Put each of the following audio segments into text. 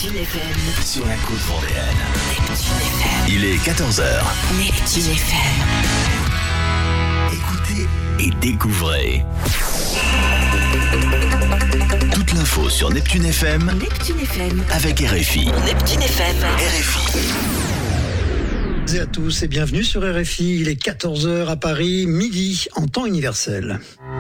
Neptune FM. Sur la côte vendéenne. Neptune FM. Il est 14h. Neptune FM. Écoutez et découvrez. Toute l'info sur Neptune FM. Neptune FM. Avec RFI. Neptune FM. RFI. Bonjour à tous et bienvenue sur RFI. Il est 14h à Paris, midi en temps universel.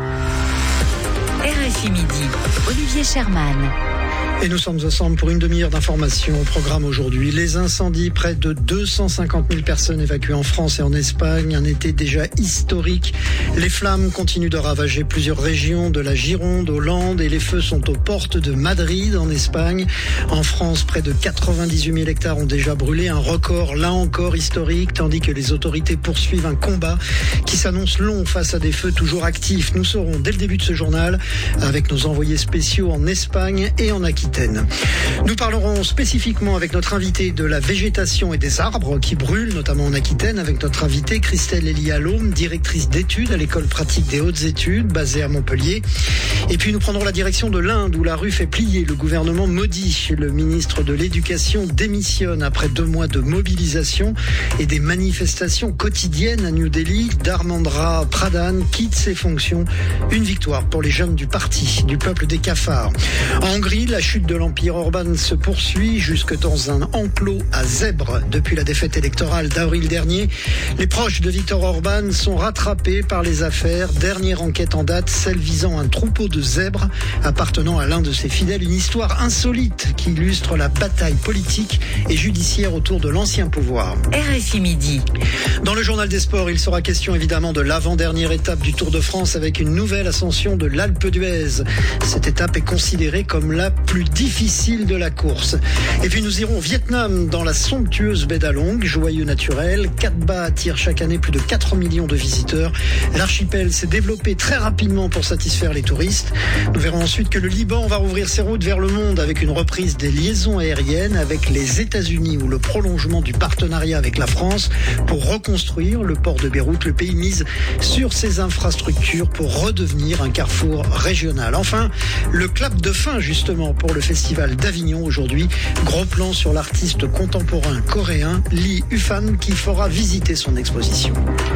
RFI Midi, Olivier Sherman. Et nous sommes ensemble pour une demi-heure d'information au programme aujourd'hui. Les incendies, près de 250 000 personnes évacuées en France et en Espagne. Un été déjà historique. Les flammes continuent de ravager plusieurs régions, de la Gironde aux Landes, et les feux sont aux portes de Madrid en Espagne. En France, près de 98 000 hectares ont déjà brûlé. Un record, là encore, historique, tandis que les autorités poursuivent un combat qui s'annonce long face à des feux toujours actifs. Nous serons dès le début de ce journal avec nos envoyés spéciaux en Espagne et en Aquitaine. Nous parlerons spécifiquement avec notre invité de la végétation et des arbres qui brûlent, notamment en Aquitaine, avec notre invitée Christelle Elie-Allôme, directrice d'études à l'école pratique des hautes études, basée à Montpellier. Et puis nous prendrons la direction de l'Inde, où la rue fait plier. Le gouvernement maudit. Le ministre de l'Éducation démissionne après 2 mois de mobilisation et des manifestations quotidiennes à New Delhi. Dharmendra Pradhan quitte ses fonctions. Une victoire pour les jeunes du parti, du peuple des cafards. En Hongrie, la chute de l'Empire Orban se poursuit jusque dans un enclos à zèbres. Depuis la défaite électorale d'avril dernier, les proches de Viktor Orban sont rattrapés par les affaires. Dernière enquête en date, celle visant un troupeau de zèbres appartenant à l'un de ses fidèles. Une histoire insolite qui illustre la bataille politique et judiciaire autour de l'ancien pouvoir. RFI Midi. Dans le journal des sports, il sera question évidemment de l'avant-dernière étape du Tour de France avec une nouvelle ascension de l'Alpe d'Huez. Cette étape est considérée comme la plus difficile de la course. Et puis nous irons au Vietnam dans la somptueuse baie d'Along, joyeux naturel. Cat Ba attire chaque année plus de 4 millions de visiteurs. L'archipel s'est développé très rapidement pour satisfaire les touristes. Nous verrons ensuite que le Liban va rouvrir ses routes vers le monde avec une reprise des liaisons aériennes avec les États-Unis ou le prolongement du partenariat avec la France pour reconstruire le port de Beyrouth. Le pays mise sur ses infrastructures pour redevenir un carrefour régional. Enfin, le clap de fin justement pour le festival d'Avignon aujourd'hui. Gros plan sur l'artiste contemporain coréen Lee Ufan qui fera visiter son exposition.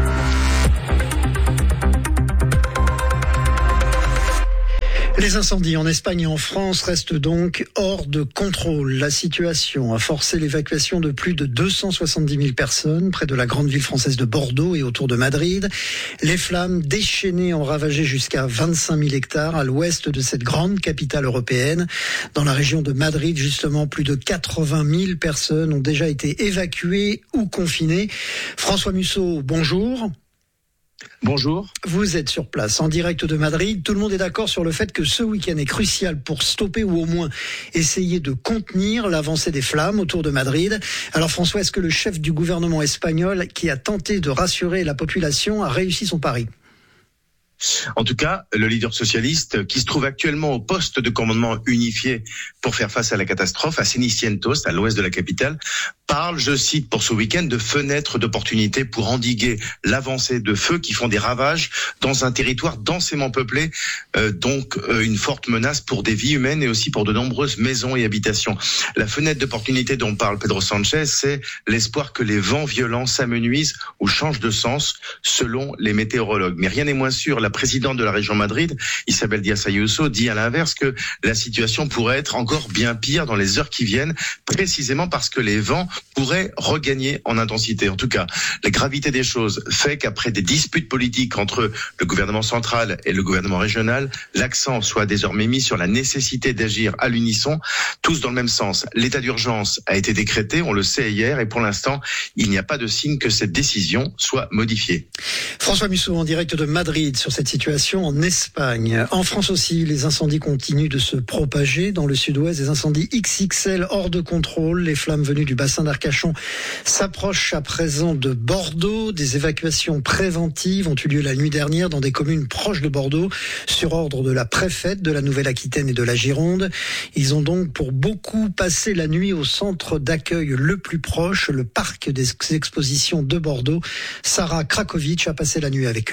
Les incendies en Espagne et en France restent donc hors de contrôle. La situation a forcé l'évacuation de plus de 270 000 personnes près de la grande ville française de Bordeaux et autour de Madrid. Les flammes déchaînées ont ravagé jusqu'à 25 000 hectares à l'ouest de cette grande capitale européenne. Dans la région de Madrid, justement, plus de 80 000 personnes ont déjà été évacuées ou confinées. François Musso, bonjour. Bonjour. Vous êtes sur place, en direct de Madrid. Tout le monde est d'accord sur le fait que ce week-end est crucial pour stopper ou au moins essayer de contenir l'avancée des flammes autour de Madrid. Alors François, est-ce que le chef du gouvernement espagnol, qui a tenté de rassurer la population, a réussi son pari ? En tout cas, le leader socialiste, qui se trouve actuellement au poste de commandement unifié pour faire face à la catastrophe, à Cenicientos, à l'ouest de la capitale, parle, je cite, pour ce week-end, de fenêtres d'opportunité pour endiguer l'avancée de feux qui font des ravages dans un territoire densément peuplé, donc une forte menace pour des vies humaines et aussi pour de nombreuses maisons et habitations. La fenêtre d'opportunité dont parle Pedro Sanchez, c'est l'espoir que les vents violents s'amenuisent ou changent de sens selon les météorologues. Mais rien n'est moins sûr. La présidente de la région Madrid, Isabel Díaz Ayuso, dit à l'inverse que la situation pourrait être encore bien pire dans les heures qui viennent, précisément parce que les vents pourraient regagner en intensité. En tout cas, la gravité des choses fait qu'après des disputes politiques entre le gouvernement central et le gouvernement régional, l'accent soit désormais mis sur la nécessité d'agir à l'unisson, tous dans le même sens. L'état d'urgence a été décrété, on le sait hier, et pour l'instant, il n'y a pas de signe que cette décision soit modifiée. François Musso en direct de Madrid sur cette situation en Espagne. En France aussi, les incendies continuent de se propager. Dans le sud-ouest, des incendies XXL hors de contrôle. Les flammes venues du bassin d'Arcachon s'approchent à présent de Bordeaux. Des évacuations préventives ont eu lieu la nuit dernière dans des communes proches de Bordeaux, sur ordre de la préfète de la Nouvelle-Aquitaine et de la Gironde. Ils ont donc pour beaucoup passé la nuit au centre d'accueil le plus proche, le parc des expositions de Bordeaux. Sarah Krakovic a passé la nuit avec eux.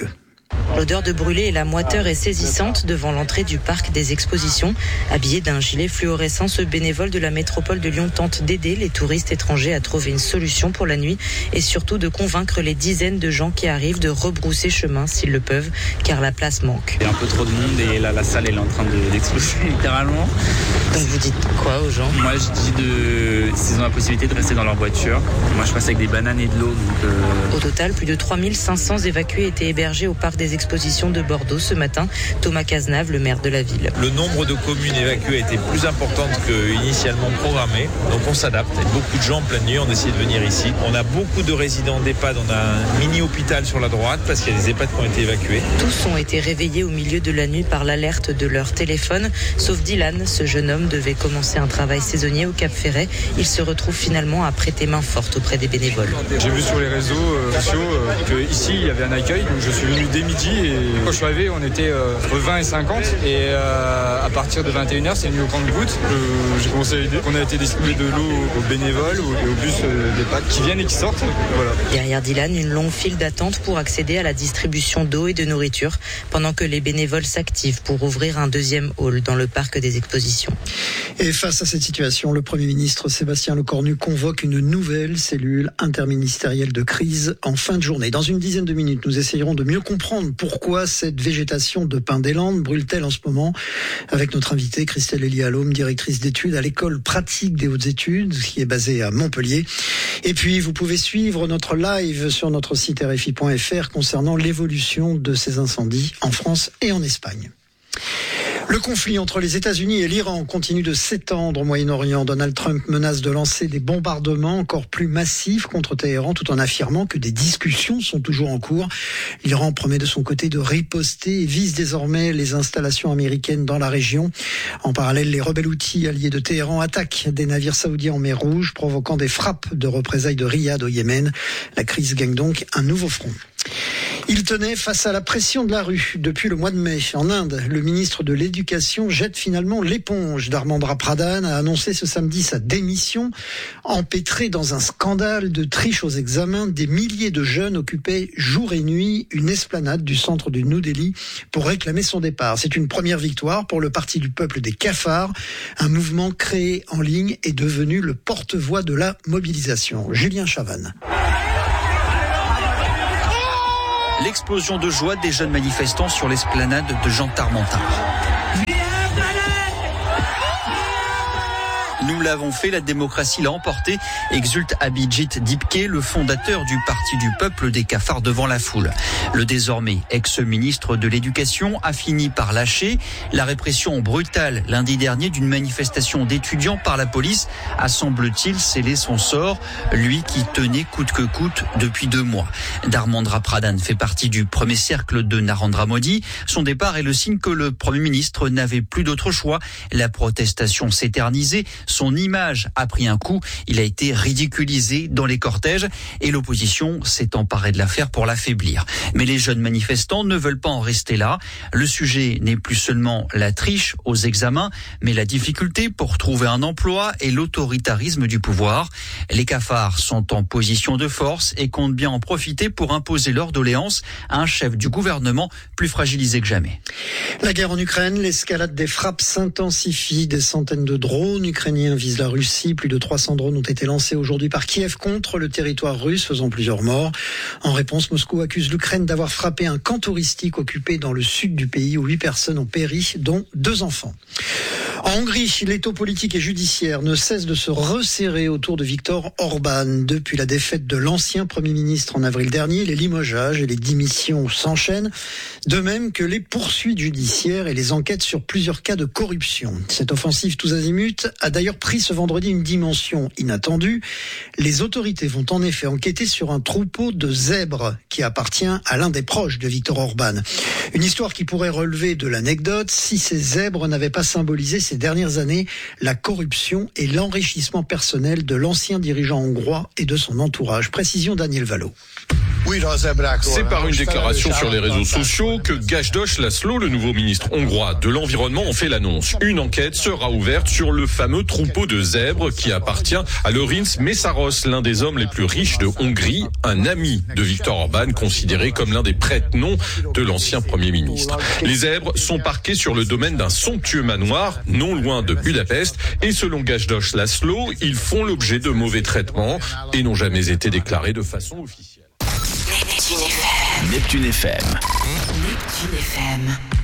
L'odeur de brûlé et la moiteur est saisissante devant l'entrée du parc des expositions. Habillé d'un gilet fluorescent, ce bénévole de la métropole de Lyon tente d'aider les touristes étrangers à trouver une solution pour la nuit et surtout de convaincre les dizaines de gens qui arrivent de rebrousser chemin s'ils le peuvent, car la place manque. Il y a un peu trop de monde et là la salle elle est en train d'exploser littéralement. Donc vous dites quoi aux gens ? Moi je dis s'ils ont la possibilité de rester dans leur voiture. Moi je passe avec des bananes et de l'eau. Au total, plus de 3500 évacués étaient hébergés au parc des expositions de Bordeaux ce matin. Thomas Cazenave, le maire de la ville. Le nombre de communes évacuées a été plus importante qu'initialement programmé. Donc on s'adapte. Il y a beaucoup de gens en pleine nuit, on essaie de venir ici. On a beaucoup de résidents d'EHPAD. On a un mini-hôpital sur la droite parce qu'il y a des EHPAD qui ont été évacués. Tous ont été réveillés au milieu de la nuit par l'alerte de leur téléphone. Sauf Dylan, ce jeune homme devait commencer un travail saisonnier au Cap Ferret. Il se retrouve finalement à prêter main forte auprès des bénévoles. J'ai vu sur les réseaux sociaux qu'ici il y avait un accueil, donc je suis venu dès midi et quand je suis arrivé on était entre 20 et 50 et à partir de 21h c'est venu au camp de gouttes. J'ai commencé à aider. On a été distribuer de l'eau aux bénévoles et aux bus d'EHPAD qui viennent et qui sortent. Voilà. Derrière Dylan, une longue file d'attente pour accéder à la distribution d'eau et de nourriture pendant que les bénévoles s'activent pour ouvrir un deuxième hall dans le parc des expositions. Et face à cette situation, le Premier ministre Sébastien Lecornu convoque une nouvelle cellule interministérielle de crise en fin de journée. Dans une dizaine de minutes, nous essayerons de mieux comprendre pourquoi cette végétation de pin des Landes brûle-t-elle en ce moment, avec notre invitée Christelle Elie-Allôme, directrice d'études à l'école pratique des hautes études, qui est basée à Montpellier. Et puis, vous pouvez suivre notre live sur notre site rfi.fr concernant l'évolution de ces incendies en France et en Espagne. Le conflit entre les États-Unis et l'Iran continue de s'étendre au Moyen-Orient. Donald Trump menace de lancer des bombardements encore plus massifs contre Téhéran tout en affirmant que des discussions sont toujours en cours. L'Iran promet de son côté de riposter et vise désormais les installations américaines dans la région. En parallèle, les rebelles houthis alliés de Téhéran attaquent des navires saoudiens en mer Rouge, provoquant des frappes de représailles de Riyad au Yémen. La crise gagne donc un nouveau front. Il tenait face à la pression de la rue. Depuis le mois de mai, en Inde, le ministre de l'Éducation jette finalement l'éponge. Dharmendra Pradhan a annoncé ce samedi sa démission. Empêtré dans un scandale de triche aux examens, des milliers de jeunes occupaient jour et nuit une esplanade du centre du New Delhi pour réclamer son départ. C'est une première victoire pour le Parti du peuple des cafards. Un mouvement créé en ligne est devenu le porte-voix de la mobilisation. Julien Chavannes. L'explosion de joie des jeunes manifestants sur l'esplanade de Jantar Mantar. Nous l'avons fait, la démocratie l'a emporté, exulte Abhijit Dipke, le fondateur du Parti du peuple des cafards devant la foule. Le désormais ex-ministre de l'Éducation a fini par lâcher. La répression brutale lundi dernier d'une manifestation d'étudiants par la police a, semble-t-il, scellé son sort, lui qui tenait coûte que coûte depuis 2 mois. Dharmendra Pradhan fait partie du premier cercle de Narendra Modi. Son départ est le signe que le Premier ministre n'avait plus d'autre choix. La protestation s'est éternisée. Son image a pris un coup, il a été ridiculisé dans les cortèges et l'opposition s'est emparée de l'affaire pour l'affaiblir. Mais les jeunes manifestants ne veulent pas en rester là. Le sujet n'est plus seulement la triche aux examens, mais la difficulté pour trouver un emploi et l'autoritarisme du pouvoir. Les cafards sont en position de force et comptent bien en profiter pour imposer leur doléance à un chef du gouvernement plus fragilisé que jamais. La guerre en Ukraine, l'escalade des frappes s'intensifie. Des centaines de drones ukrainiens visent la Russie. Plus de 300 drones ont été lancés aujourd'hui par Kiev contre le territoire russe, faisant plusieurs morts. En réponse, Moscou accuse l'Ukraine d'avoir frappé un camp touristique occupé dans le sud du pays où 8 personnes ont péri, dont 2 enfants. En Hongrie, l'étau politique et judiciaire ne cesse de se resserrer autour de Viktor Orban. Depuis la défaite de l'ancien Premier ministre en avril dernier, les limogeages et les démissions s'enchaînent, de même que les poursuites judiciaires et les enquêtes sur plusieurs cas de corruption. Cette offensive tous azimuts a d'ailleurs pris ce vendredi une dimension inattendue. Les autorités vont en effet enquêter sur un troupeau de zèbres qui appartient à l'un des proches de Viktor Orban. Une histoire qui pourrait relever de l'anecdote si ces zèbres n'avaient pas symbolisé ces dernières années la corruption et l'enrichissement personnel de l'ancien dirigeant hongrois et de son entourage. Précision Daniel Vallot. C'est par une déclaration sur les réseaux sociaux que Gajdos László, le nouveau ministre hongrois de l'Environnement, en fait l'annonce. Une enquête sera ouverte sur le fameux troupeau de zèbres qui appartient à Lőrinc Mészáros, l'un des hommes les plus riches de Hongrie, un ami de Viktor Orban, considéré comme l'un des prête-noms de l'ancien Premier ministre. Les zèbres sont parqués sur le domaine d'un somptueux manoir, non loin de Budapest, et selon Gajdos László, ils font l'objet de mauvais traitements et n'ont jamais été déclarés de façon officielle. Neptune FM. Neptune FM.